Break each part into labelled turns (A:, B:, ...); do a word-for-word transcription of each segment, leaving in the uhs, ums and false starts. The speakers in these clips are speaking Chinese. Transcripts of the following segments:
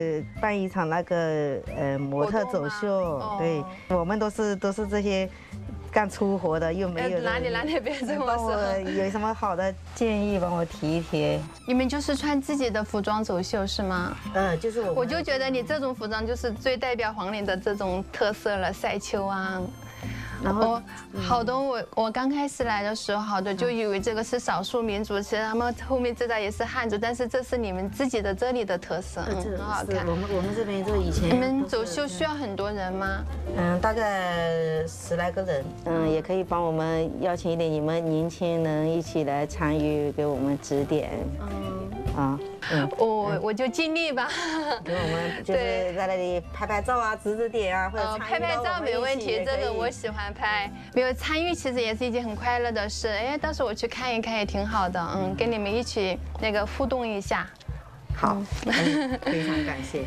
A: 呃，办一场那个呃模特走秀，
B: 哦、
A: 对，我们都是都是这些干粗活的，又没有
B: 哪里哪里别这么说。
A: 有什么好的建议，帮我提一提。
B: 你们就是穿自己的服装走秀是吗？
A: 嗯，就是我。
B: 我就觉得你这种服装就是最代表黄岭的这种特色了，赛秋啊。然后好多我我刚开始来的时候，好多就以为这个是少数民族，其实他们后面知道也是汉族，但是这是你们自己的这里的特色，嗯，很好看。
A: 我们我们这边就以前。
B: 你们走秀需要很多人吗？
A: 嗯，大概十来个人。嗯，也可以帮我们邀请一点你们年轻人一起来参与，给我们指点。嗯，啊。
B: 嗯，我我就尽力吧。
A: 给我们就是在那里拍拍照啊，指指点啊，或者
B: 拍拍照没问题，这个我喜欢拍。没有参与，其实也是一件很快乐的事。哎，到时候我去看一看也挺好的。嗯，跟你们一起那个互动一下。
A: 好，非常感谢。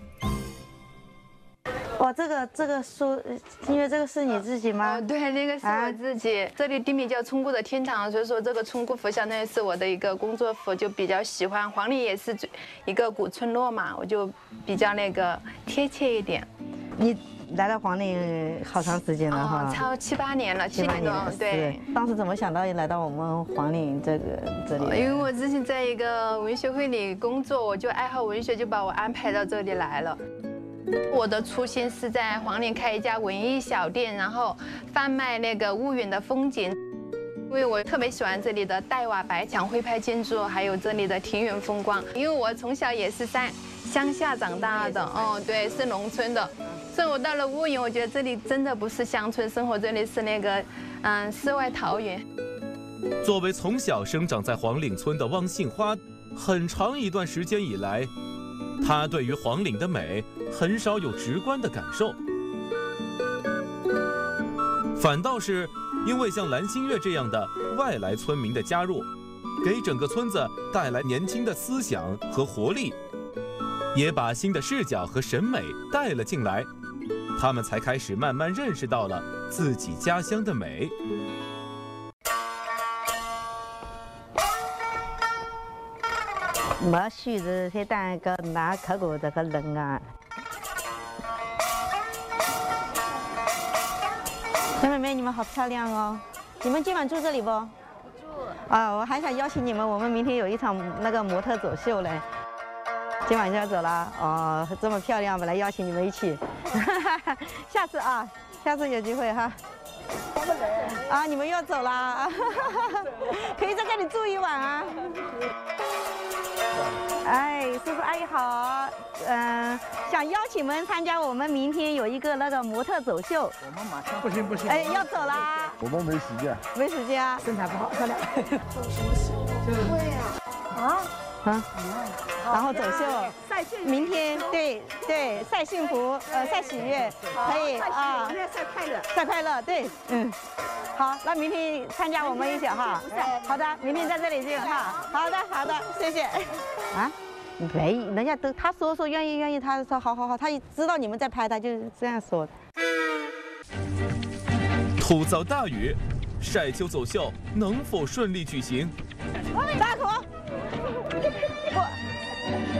A: 哇，这个这个书，因为这个是你自己吗？
B: 哦，对，那个是我自己。啊、这里地名叫村姑的天堂，所以说这个村姑服相当于是我的一个工作服，就比较喜欢。黄岭也是一个古村落嘛，我就比较那个贴切一点。
A: 你来到黄岭好长时间了哈？
B: 哦，差不多七八年了，七年多。对。
A: 当时怎么想到来到我们黄岭这个这里？
B: 因为我之前在一个文学会里工作，我就爱好文学，就把我安排到这里来了。我的初心是在黄岭开一家文艺小店，然后贩卖那个婺源的风景。因为我特别喜欢这里的黛瓦白墙徽派建筑，还有这里的庭园风光。因为我从小也是在乡下长大的，哦，对，是农村的。所以我到了婺源，我觉得这里真的不是乡村生活，这里是那个嗯世外桃源。
C: 作为从小生长在黄岭村的汪杏花，很长一段时间以来，他对于黄岭的美很少有直观的感受，反倒是因为像蓝新月这样的外来村民的加入，给整个村子带来年轻的思想和活力，也把新的视角和审美带了进来，他们才开始慢慢认识到了自己家乡的美。
A: 没须子才当个拿客过这个人啊！小妹妹，你们好漂亮哦！你们今晚住这里不？不住。啊，我还想邀请你们，我们明天有一场那个模特走秀嘞。今晚就要走了哦，这么漂亮，本来邀请你们一起。下次啊，下次有机会哈。啊，你们要走啦？可以在这里住一晚啊。哎，叔叔阿姨好，嗯、呃，想邀请你们参加我们明天有一个那个模特走秀。
D: 我们马上不行不行，
A: 哎，要走啦。
D: 我们没时间，
A: 没时间啊，
D: 身材不好，漂亮。
E: 走什么秀？会呀。啊
A: 啊。然后走秀，
E: 晒幸福。
A: 明天对对晒幸福，呃晒喜悦，可以啊。
E: 明天晒快乐。
A: 晒快乐，对，嗯。好，那明天参加我们一起哈。好的，明天在这里见哈。好的，好的，谢谢。啊，没，人家都他说说愿意愿意，他说好好好，他知道你们在拍，他就是这样说的。
C: 突遭大雨，晒秋走秀能否顺利举行？
A: 大口。